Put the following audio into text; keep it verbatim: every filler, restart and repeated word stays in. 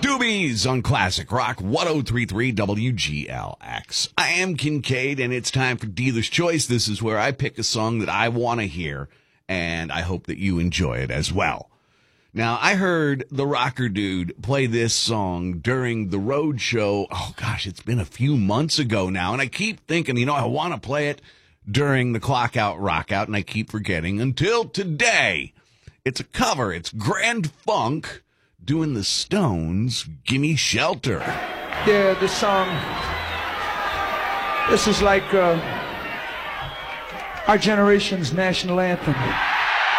Doobies on Classic Rock one oh three point three W G L X. I am Kincaid, and it's time for Dealer's Choice. This is where I pick a song that I want to hear, and I hope that you enjoy it as well. Now, I heard the rocker dude play this song during the road show. Oh, gosh, it's been a few months ago now, and I keep thinking, you know, I want to play it during the Clock Out, Rock Out, and I keep forgetting until today. It's a cover. It's Grand Funk doing the Stones' Gimme Shelter. Yeah, this song, this is like uh, our generation's national anthem.